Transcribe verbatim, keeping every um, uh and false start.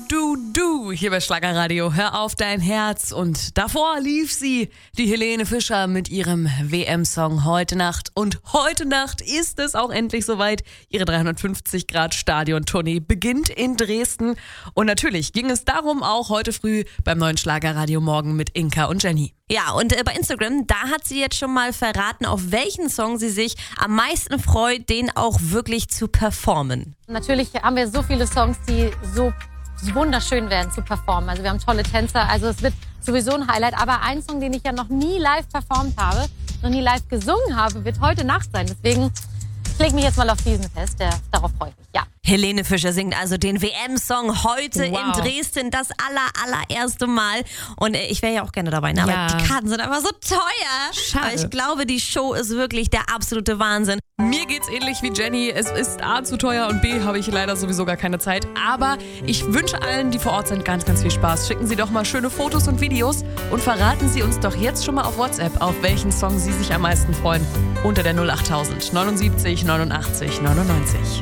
du, du, hier bei Schlagerradio. Hör auf dein Herz. Und davor lief sie, die Helene Fischer, mit ihrem W M-Song Heute Nacht. Und heute Nacht ist es auch endlich soweit. Ihre dreihundertfünfzig Grad Stadion-Tournee beginnt in Dresden. Und natürlich ging es darum auch heute früh beim neuen Schlagerradio Morgen mit Inka und Jenny. Ja, und äh, bei Instagram, da hat sie jetzt schon mal verraten, auf welchen Song sie sich am meisten freut, den auch wirklich zu performen. Natürlich haben wir so viele Songs, die so wunderschön werden zu performen. Also wir haben tolle Tänzer, also es wird sowieso ein Highlight. Aber ein Song, den ich ja noch nie live performt habe, noch nie live gesungen habe, wird heute Nacht sein. Deswegen lege ich mich jetzt mal auf diesen fest, der, darauf freue ich mich, ja. Helene Fischer singt also den W M-Song heute Wow. in Dresden, das aller, allererste Mal. Und äh, ich wäre ja auch gerne dabei, ne? aber Ja. die Karten sind einfach so teuer. Schade. Aber ich glaube, die Show ist wirklich der absolute Wahnsinn. Mir geht's ähnlich wie Jenny. Es ist A, zu teuer und B, habe ich leider sowieso gar keine Zeit. Aber ich wünsche allen, die vor Ort sind, ganz, ganz viel Spaß. Schicken Sie doch mal schöne Fotos und Videos und verraten Sie uns doch jetzt schon mal auf WhatsApp, auf welchen Song Sie sich am meisten freuen. Unter der null acht tausend neunundsiebzig neunundachtzig neunundneunzig.